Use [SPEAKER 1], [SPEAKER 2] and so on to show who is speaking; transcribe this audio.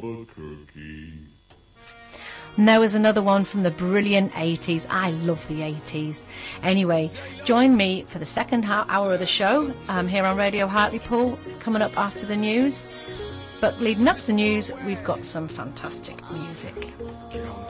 [SPEAKER 1] a cookie.
[SPEAKER 2] And there was another one from the brilliant 80s. I love the 80s. Anyway, join me for the second hour of the show here on Radio Hartlepool, coming up after the news. But leading up to the news, we've got some fantastic music.